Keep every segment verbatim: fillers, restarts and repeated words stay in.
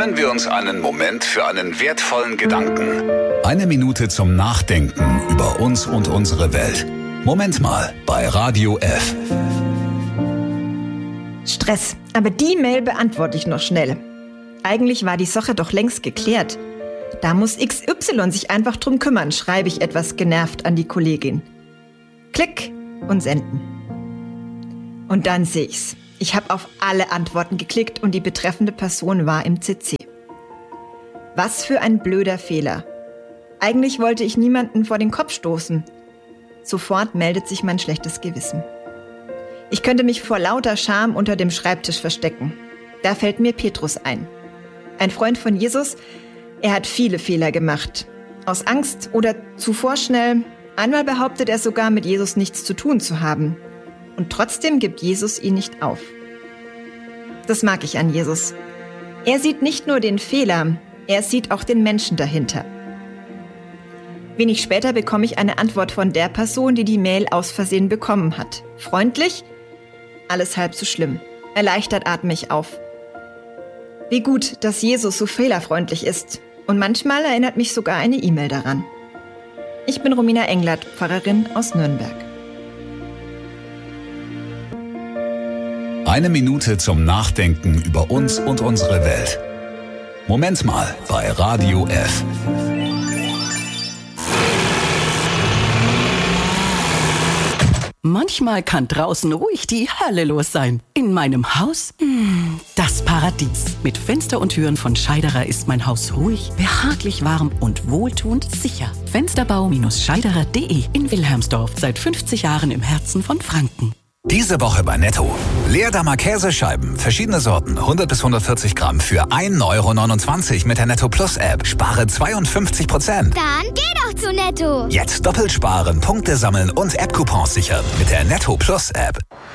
Nehmen wir uns einen Moment für einen wertvollen Gedanken. Eine Minute zum Nachdenken über uns und unsere Welt. Moment mal bei Radio F. Stress, aber die Mail beantworte ich noch schnell. Eigentlich war die Sache doch längst geklärt. Da muss X Y sich einfach drum kümmern, schreibe ich etwas genervt an die Kollegin. Klick und senden. Und dann sehe ich's. Ich habe auf alle Antworten geklickt und die betreffende Person war im C C. Was für ein blöder Fehler. Eigentlich wollte ich niemanden vor den Kopf stoßen. Sofort meldet sich mein schlechtes Gewissen. Ich könnte mich vor lauter Scham unter dem Schreibtisch verstecken. Da fällt mir Petrus ein. Ein Freund von Jesus, er hat viele Fehler gemacht. Aus Angst oder zu vorschnell. Einmal behauptet er sogar, mit Jesus nichts zu tun zu haben. Und trotzdem gibt Jesus ihn nicht auf. Das mag ich an Jesus. Er sieht nicht nur den Fehler, er sieht auch den Menschen dahinter. Wenig später bekomme ich eine Antwort von der Person, die die Mail aus Versehen bekommen hat. Freundlich? Alles halb so schlimm. Erleichtert atme ich auf. Wie gut, dass Jesus so fehlerfreundlich ist. Und manchmal erinnert mich sogar eine E-Mail daran. Ich bin Romina Englert, Pfarrerin aus Nürnberg. Eine Minute zum Nachdenken über uns und unsere Welt. Moment mal bei Radio F. Manchmal kann draußen ruhig die Hölle los sein. In meinem Haus, mh, das Paradies. Mit Fenster und Türen von Scheiderer ist mein Haus ruhig, behaglich warm und wohltuend sicher. Fensterbau Scheiderer punkt de in Wilhelmsdorf. Seit fünfzig Jahren im Herzen von Franken. Diese Woche bei Netto. Leerdammer Käsescheiben, verschiedene Sorten, hundert bis hundertvierzig Gramm für ein Euro neunundzwanzig mit der Netto Plus App. Spare zweiundfünfzig Prozent. Dann geh doch zu Netto. Jetzt doppelt sparen, Punkte sammeln und App-Coupons sichern mit der Netto Plus App.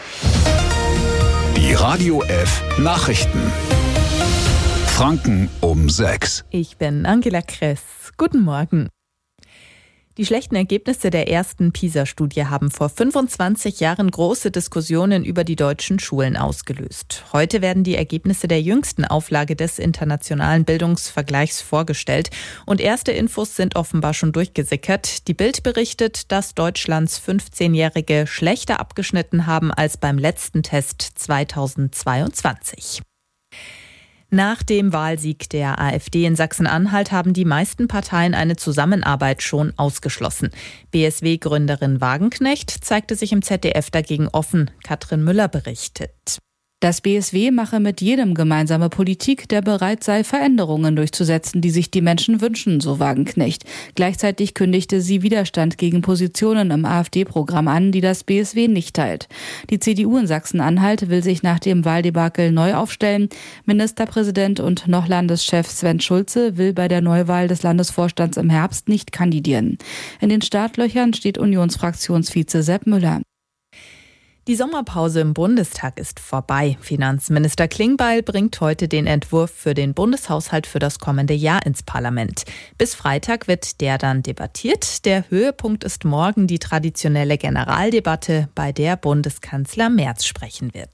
Die Radio F Nachrichten. Franken um sechs. Ich bin Angela Kress. Guten Morgen. Die schlechten Ergebnisse der ersten PISA-Studie haben vor fünfundzwanzig Jahren große Diskussionen über die deutschen Schulen ausgelöst. Heute werden die Ergebnisse der jüngsten Auflage des internationalen Bildungsvergleichs vorgestellt. Und erste Infos sind offenbar schon durchgesickert. Die Bild berichtet, dass Deutschlands fünfzehnjährige schlechter abgeschnitten haben als beim letzten Test zweitausendzweiundzwanzig. Nach dem Wahlsieg der AfD in Sachsen-Anhalt haben die meisten Parteien eine Zusammenarbeit schon ausgeschlossen. B S W-Gründerin Wagenknecht zeigte sich im Z D F dagegen offen. Katrin Müller berichtet. Das B S W mache mit jedem gemeinsame Politik, der bereit sei, Veränderungen durchzusetzen, die sich die Menschen wünschen, so Wagenknecht. Gleichzeitig kündigte sie Widerstand gegen Positionen im AfD-Programm an, die das B S W nicht teilt. Die C D U in Sachsen-Anhalt will sich nach dem Wahldebakel neu aufstellen. Ministerpräsident und noch Landeschef Sven Schulze will bei der Neuwahl des Landesvorstands im Herbst nicht kandidieren. In den Startlöchern steht Unionsfraktionsvize Sepp Müller. Die Sommerpause im Bundestag ist vorbei. Finanzminister Klingbeil bringt heute den Entwurf für den Bundeshaushalt für das kommende Jahr ins Parlament. Bis Freitag wird der dann debattiert. Der Höhepunkt ist morgen die traditionelle Generaldebatte, bei der Bundeskanzler Merz sprechen wird.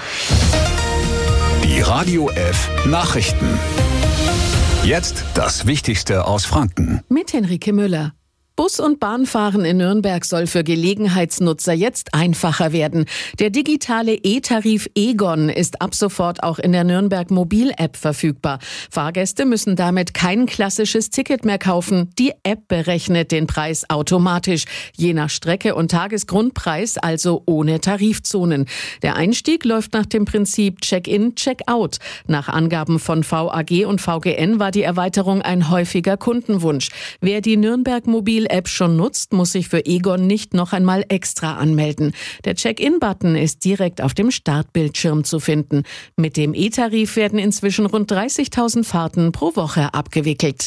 Die Radio F Nachrichten. Jetzt das Wichtigste aus Franken. Mit Henrike Müller. Bus- und Bahnfahren in Nürnberg soll für Gelegenheitsnutzer jetzt einfacher werden. Der digitale E-Tarif Egon ist ab sofort auch in der Nürnberg Mobil-App verfügbar. Fahrgäste müssen damit kein klassisches Ticket mehr kaufen. Die App berechnet den Preis automatisch, je nach Strecke und Tagesgrundpreis, also ohne Tarifzonen. Der Einstieg läuft nach dem Prinzip Check-in, Check-out. Nach Angaben von V A G und V G N war die Erweiterung ein häufiger Kundenwunsch. Wer die Nürnberg Mobil App schon nutzt, muss sich für Egon nicht noch einmal extra anmelden. Der Check-in-Button ist direkt auf dem Startbildschirm zu finden. Mit dem E-Tarif werden inzwischen rund dreißigtausend Fahrten pro Woche abgewickelt.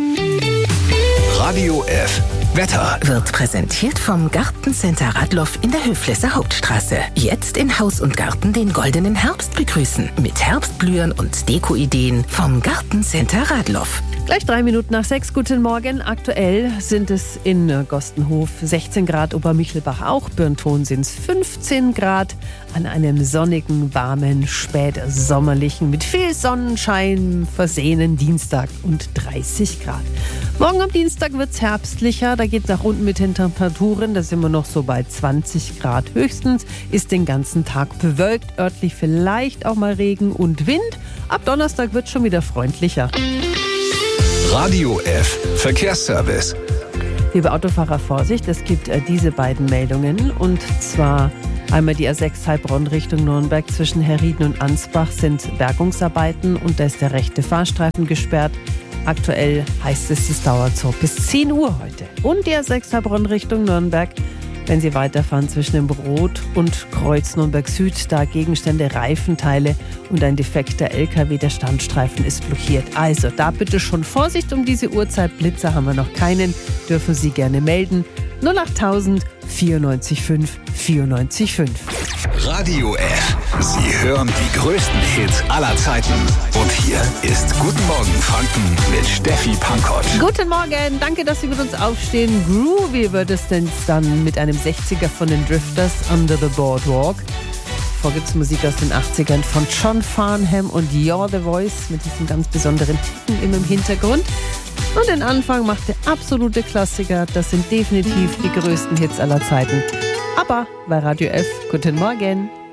Radio F Wetter wird präsentiert vom Gartencenter Radloff in der Höflesser Hauptstraße. Jetzt in Haus und Garten den goldenen Herbst begrüßen. Mit Herbstblühern und Deko-Ideen vom Gartencenter Radloff. Gleich drei Minuten nach sechs. Guten Morgen. Aktuell sind es in Gostenhof sechzehn Grad, Obermichelbach auch. Birnthon sind es fünfzehn Grad. An einem sonnigen, warmen, spätsommerlichen, mit viel Sonnenschein versehenen Dienstag und dreißig Grad. Morgen am Dienstag wird es herbstlicher. Da geht es nach unten mit den Temperaturen. Da sind wir noch so bei zwanzig Grad höchstens. Ist den ganzen Tag bewölkt. Örtlich vielleicht auch mal Regen und Wind. Ab Donnerstag wird es schon wieder freundlicher. Radio F Verkehrsservice. Liebe Autofahrer, Vorsicht, es gibt äh, diese beiden Meldungen. Und zwar einmal die A sechs Heilbronn Richtung Nürnberg zwischen Herrieden und Ansbach sind Bergungsarbeiten und da ist der rechte Fahrstreifen gesperrt. Aktuell heißt es, es dauert so bis zehn Uhr heute. Und die A sechs Heilbronn Richtung Nürnberg, wenn Sie weiterfahren zwischen dem Brot und Kreuz Nürnberg Süd, da Gegenstände, Reifenteile und ein defekter L K W, der Standstreifen ist blockiert. Also da bitte schon Vorsicht um diese Uhrzeit. Blitzer haben wir noch keinen, dürfen Sie gerne melden. null achttausend vierundneunzig fünf vierundneunzig fünf. Radio F. Sie hören die größten Hits aller Zeiten. Und hier ist Guten Morgen Franken mit Steffi Pankott. Guten Morgen, danke, dass Sie mit uns aufstehen. Groovy wird es denn dann mit einem sechziger von den Drifters, Under the Boardwalk. Davor gibt es Musik aus den achtzigern von John Farnham und You're the Voice mit diesem ganz besonderen Ticken im Hintergrund. Und den Anfang macht der absolute Klassiker. Das sind definitiv die größten Hits aller Zeiten. Aber bei Radio F, guten Morgen.